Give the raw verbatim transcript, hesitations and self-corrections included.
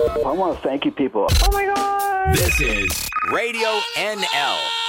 I want to thank you people. Oh my God. This is Radio N L.